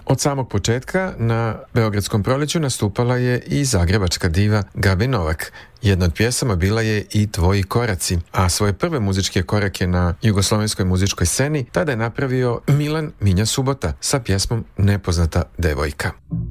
Od samog početka na Beogradskom proleću nastupala je i zagrebačka diva Gabi Novak. Jedna od pjesama bila je i Tvoji koraci, a svoje prve muzičke korake na jugoslovenskoj muzičkoj sceni tada je napravio Milan Minja Subota sa pjesmom Nepoznata devojka.